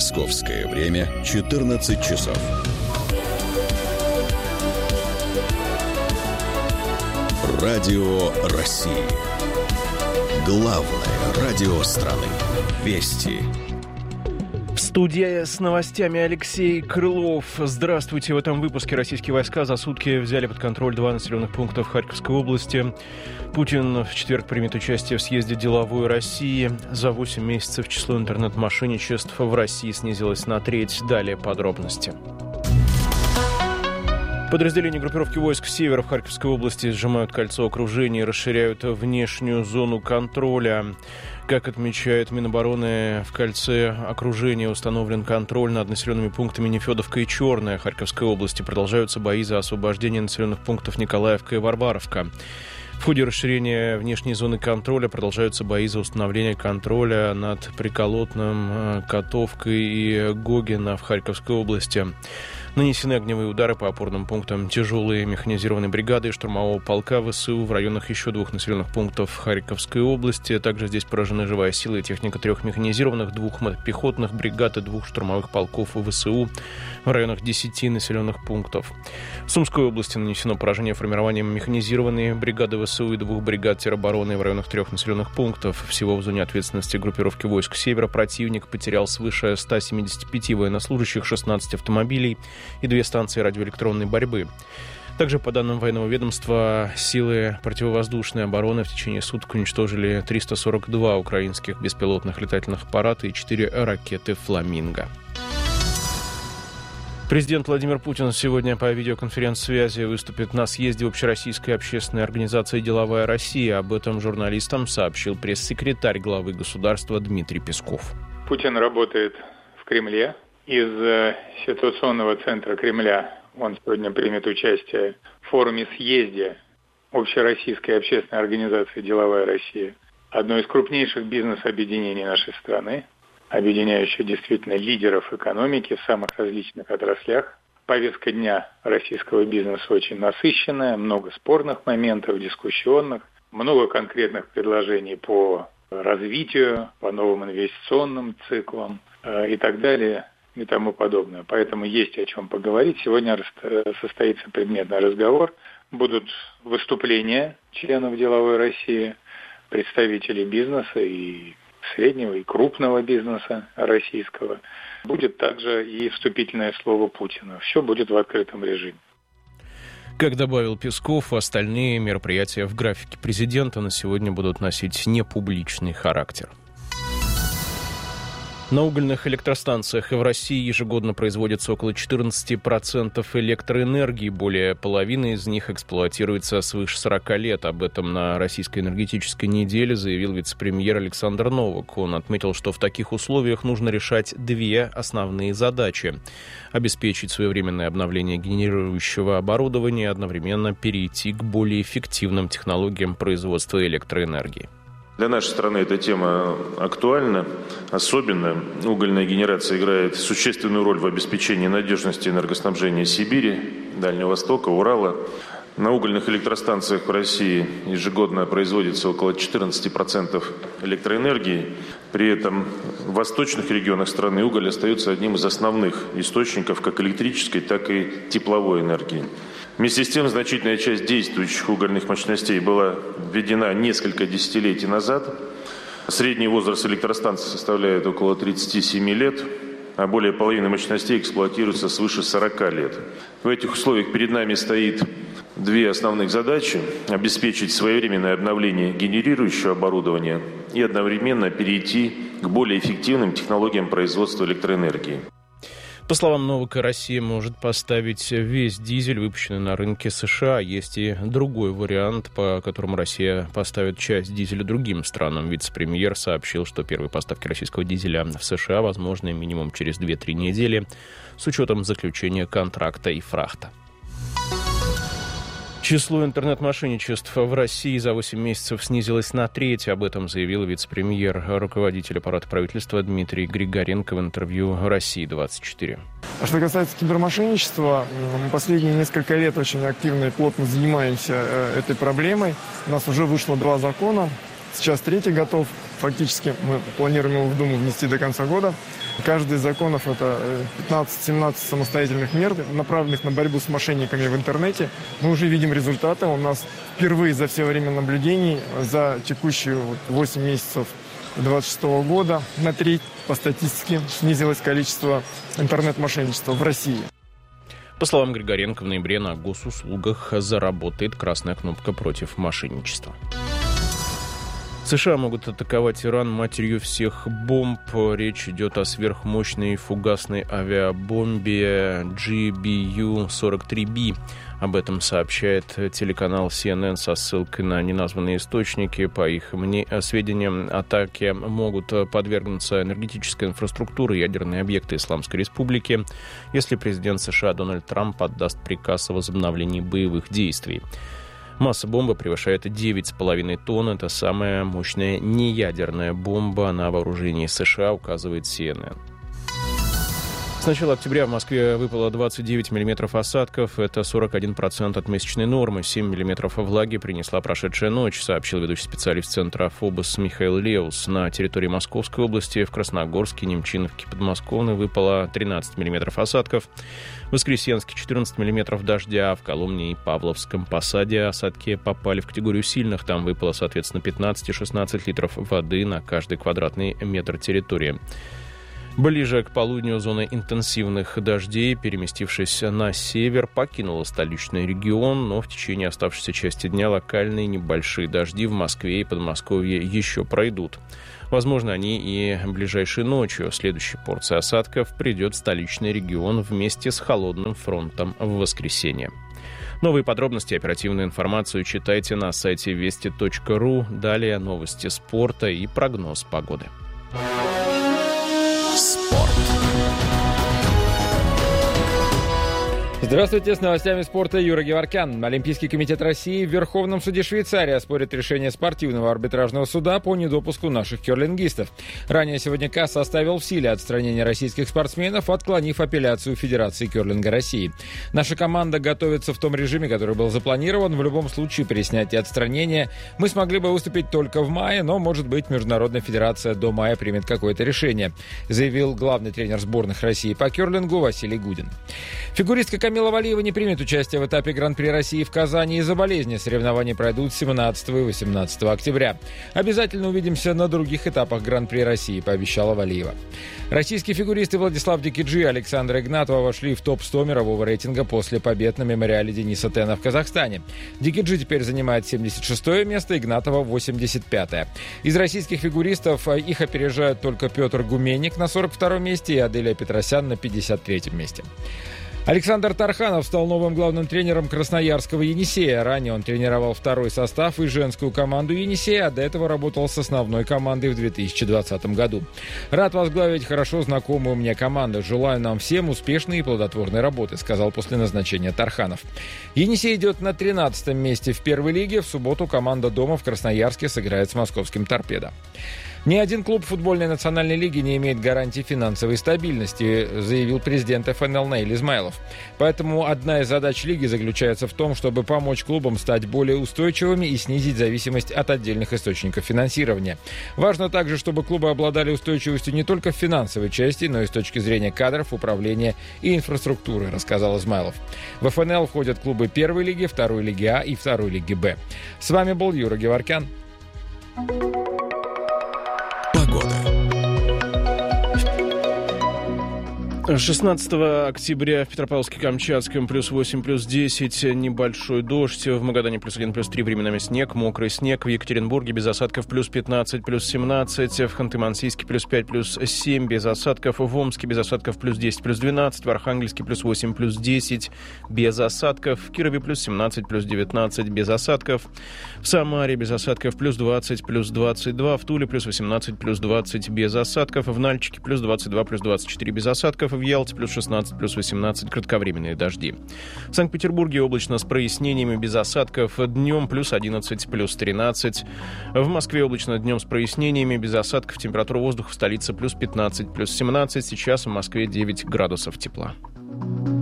Московское время 14 часов. Радио России. Главное радио страны. Вести. В студии с новостями Алексей Крылов. Здравствуйте. В этом выпуске российские войска за сутки взяли под контроль 2 населенных пункта в Харьковской области. Путин в четверг примет участие в съезде «Деловой России». За 8 месяцев число интернет-мошенничеств в России снизилось на треть. Далее подробности. Подразделения группировки войск «Север» в Харьковской области сжимают кольцо окружения и расширяют внешнюю зону контроля. Как отмечает Минобороны, в кольце окружения установлен контроль над населенными пунктами Нефедовка и Черная Харьковской области. Продолжаются бои за освобождение населенных пунктов Николаевка и Варваровка. В ходе расширения внешней зоны контроля продолжаются бои за установление контроля над Приколотным, Котовкой и Гогино в Харьковской области. Нанесены огневые удары по опорным пунктам тяжелой механизированной бригады и штурмового полка ВСУ в районах еще 2 населенных пунктов Харьковской области. Также здесь поражены живая сила и техника 3 механизированных, 2 пехотных бригад и 2 штурмовых полков ВСУ в районах 10 населенных пунктов. В Сумской области нанесено поражение формированием механизированной бригады ВСУ и 2 бригад теробороны в районах 3 населенных пунктов. Всего в зоне ответственности группировки войск «Севера» противник потерял свыше 175 военнослужащих, 16 автомобилей и 2 станции радиоэлектронной борьбы. Также, по данным военного ведомства, силы противовоздушной обороны в течение суток уничтожили 342 украинских беспилотных летательных аппарата и 4 ракеты «Фламинго». Президент Владимир Путин сегодня по видеоконференц-связи выступит на съезде общероссийской общественной организации «Деловая Россия». Об этом журналистам сообщил пресс-секретарь главы государства Дмитрий Песков. Путин работает в Кремле. Из ситуационного центра Кремля он сегодня примет участие в форуме-съезде общероссийской общественной организации «Деловая Россия». Одно из крупнейших бизнес-объединений нашей страны, объединяющее действительно лидеров экономики в самых различных отраслях. Повестка дня российского бизнеса очень насыщенная, много спорных моментов, дискуссионных, много конкретных предложений по развитию, по новым инвестиционным циклам и так далее и тому подобное. Поэтому есть о чем поговорить. Сегодня состоится предметный разговор. Будут выступления членов «Деловой России», представителей бизнеса и среднего, и крупного бизнеса российского. Будет также и вступительное слово Путина. Все будет в открытом режиме. Как добавил Песков, остальные мероприятия в графике президента на сегодня будут носить непубличный характер. На угольных электростанциях в России ежегодно производится около 14% электроэнергии. Более половины из них эксплуатируется свыше 40 лет. Об этом на Российской энергетической неделе заявил вице-премьер Александр Новак. Он отметил, что в таких условиях нужно решать 2 основные задачи: обеспечить своевременное обновление генерирующего оборудования и одновременно перейти к более эффективным технологиям производства электроэнергии. Для нашей страны эта тема актуальна. Особенно угольная генерация играет существенную роль в обеспечении надежности энергоснабжения Сибири, Дальнего Востока, Урала. На угольных электростанциях в России ежегодно производится около 14% электроэнергии. При этом в восточных регионах страны уголь остается одним из основных источников как электрической, так и тепловой энергии. Вместе с тем, значительная часть действующих угольных мощностей была введена несколько десятилетий назад. Средний возраст электростанций составляет около 37 лет, а более половины мощностей эксплуатируются свыше 40 лет. В этих условиях перед нами стоит 2 основных задачи: обеспечить своевременное обновление генерирующего оборудования и одновременно перейти к более эффективным технологиям производства электроэнергии. По словам Новака, Россия может поставить весь дизель, выпущенный на рынке США. Есть и другой вариант, по которому Россия поставит часть дизеля другим странам. Вице-премьер сообщил, что первые поставки российского дизеля в США возможны минимум через 2-3 недели с учетом заключения контракта и фрахта. Число интернет-мошенничеств в России за 8 месяцев снизилось на треть. Об этом заявил вице-премьер, руководитель аппарата правительства Дмитрий Григоренко в интервью «России-24». А что касается кибермошенничества, мы последние несколько лет очень активно и плотно занимаемся этой проблемой. У нас уже вышло 2 закона. сейчас третий готов. Фактически мы планируем его в Думу внести до конца года. Каждый из законов – это 15-17 самостоятельных мер, направленных на борьбу с мошенниками в интернете. Мы уже видим результаты. У нас впервые за все время наблюдений за текущие 8 месяцев 2026 года на треть по статистике снизилось количество интернет-мошенничества в России. По словам Григоренко, в ноябре на госуслугах заработает красная кнопка против мошенничества. США могут атаковать Иран матерью всех бомб. Речь идет о сверхмощной фугасной авиабомбе GBU-43B. Об этом сообщает телеканал CNN со ссылкой на неназванные источники. По их сведениям, атаке могут подвергнуться энергетическая инфраструктура и ядерные объекты Исламской Республики, если президент США Дональд Трамп отдаст приказ о возобновлении боевых действий. Масса бомбы превышает 9,5 тонн. Это самая мощная неядерная бомба на вооружении США, указывает CNN. С начала октября в Москве выпало 29 миллиметров осадков. Это 41% от месячной нормы. 7 миллиметров влаги принесла прошедшая ночь, сообщил ведущий специалист Центра ФОБОС Михаил Леус. На территории Московской области, в Красногорске, Немчиновке, Подмосковной выпало 13 миллиметров осадков. В Воскресенске 14 миллиметров дождя. В Коломне и Павловском Посаде осадки попали в категорию сильных. Там выпало, соответственно, 15 и 16 литров воды на каждый квадратный метр территории. Ближе к полудню зона интенсивных дождей, переместившись на север, покинула столичный регион, но в течение оставшейся части дня локальные небольшие дожди в Москве и Подмосковье еще пройдут. Возможно, они и ближайшей ночью. Следующая порция осадков придет в столичный регион вместе с холодным фронтом в воскресенье. Новые подробности и оперативную информацию читайте на сайте вести.ру. Далее новости спорта и прогноз погоды. Спорт. Здравствуйте, с новостями спорта Юра Геворкян. Олимпийский комитет России в Верховном суде Швейцарии оспорит решение спортивного арбитражного суда по недопуску наших керлингистов. Ранее сегодня КАС оставил в силе отстранение российских спортсменов, отклонив апелляцию Федерации керлинга России. Наша команда готовится в том режиме, который был запланирован. В любом случае, при снятии отстранения мы смогли бы выступить только в мае, но, может быть, Международная федерация до мая примет какое-то решение, заявил главный тренер сборных России по керлингу Василий Гудин. Фигуристка Камила Валиева не примет участие в этапе Гран-при России в Казани из-за болезни. Соревнования пройдут 17 и 18 октября. Обязательно увидимся на других этапах Гран-при России, пообещала Валиева. Российские фигуристы Владислав Дикиджи и Александра Игнатова вошли в топ-100 мирового рейтинга после побед на мемориале Дениса Тена в Казахстане. Дикиджи теперь занимает 76-е место, Игнатова 85-е. Из российских фигуристов их опережают только Петр Гуменник на 42-м месте и Аделия Петросян на 53-м месте. Александр Тарханов стал новым главным тренером красноярского «Енисея». Ранее он тренировал второй состав и женскую команду «Енисея», а до этого работал с основной командой в 2020 году. «Рад возглавить хорошо знакомую мне команду. Желаю нам всем успешной и плодотворной работы», сказал после назначения Тарханов. «Енисей» идет на 13-м месте в первой лиге. В субботу команда дома в Красноярске сыграет с московским «Торпедо». Ни один клуб футбольной национальной лиги не имеет гарантии финансовой стабильности, заявил президент ФНЛ Наиль Измайлов. Поэтому одна из задач лиги заключается в том, чтобы помочь клубам стать более устойчивыми и снизить зависимость от отдельных источников финансирования. Важно также, чтобы клубы обладали устойчивостью не только в финансовой части, но и с точки зрения кадров, управления и инфраструктуры, рассказал Измайлов. В ФНЛ входят клубы первой лиги, второй лиги А и второй лиги Б. С вами был Юра Геворкян. 16 октября в Петропавловске-Камчатском +8, +10, небольшой дождь. В Магадане +1, +3, временами снег, мокрый снег. В Екатеринбурге без осадков +15, +17. В Ханты-Мансийске +5, +7, без осадков. В Омске без осадков +10, +12. В Архангельске +8, +10, без осадков. В Кирове +17, +19, без осадков. В Самаре без осадков +20, +22. В Туле +18, +20, без осадков. В Нальчике +22, +24, без осадков. В Ялте +16, +18, кратковременные дожди. В Санкт-Петербурге облачно с прояснениями, без осадков. Днем +11, +13. В Москве облачно днем с прояснениями, без осадков. Температура воздуха в столице +15, +17. Сейчас в Москве 9 градусов тепла.